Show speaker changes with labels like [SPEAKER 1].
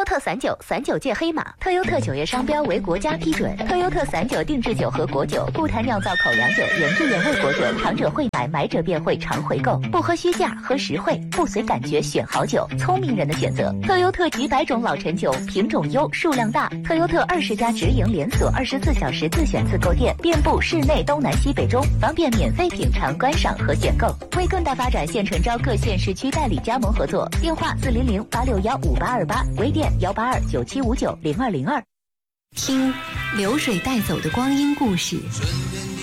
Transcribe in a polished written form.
[SPEAKER 1] 特39，散酒界黑马。特优特酒业商标为国家批准。特优特散酒定制酒和果酒，不谈酿造口粮酒，原汁原味果酒，尝者会买，买者便会常回购。不喝虚价，喝实惠，不随感觉选好酒，聪明人的选择。特优特几百种老陈酒，品种优，数量大。特优特20家直营连锁，24小时自选自购店，遍布市内东南西北中，方便免费品尝、观赏和选购。为更大发展，现诚招各县市区代理加盟合作，电话400-861-5828，微店182-9759-0202。
[SPEAKER 2] 听流水带走的光阴故事，